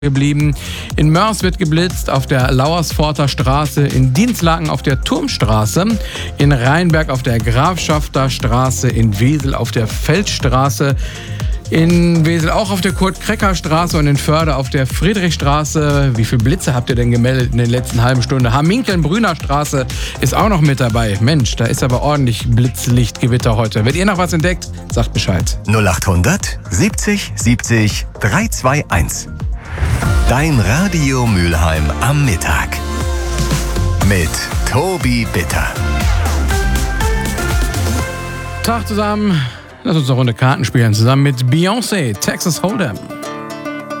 geblieben. In Mörs wird geblitzt, auf der Lauersforter Straße, in Dinslaken auf der Turmstraße, in Rheinberg auf der Grafschafter Straße, in Wesel auf der Feldstraße, in Wesel auch auf der Kurt-Krecker-Straße und in Förde auf der Friedrichstraße. Wie viele Blitze habt ihr denn gemeldet in den letzten halben Stunden? Hamminkeln-Brüner Straße ist auch noch mit dabei. Mensch, da ist aber ordentlich Blitzlichtgewitter heute. Wenn ihr noch was entdeckt, sagt Bescheid. 0800 70 70 321. Dein Radio Mülheim am Mittag. Mit Tobi Bitter. Tag zusammen. Lass uns eine Runde Karten spielen. Zusammen mit Beyoncé, Texas Hold'em.